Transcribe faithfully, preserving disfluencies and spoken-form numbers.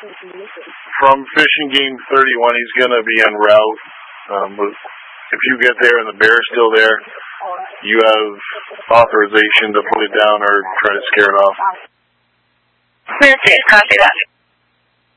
From fishing game thirty-one, he's going to be en route. Um, if you get there and the bear's still there, you have authorization to put it down or try to scare it off. Clear, copy that.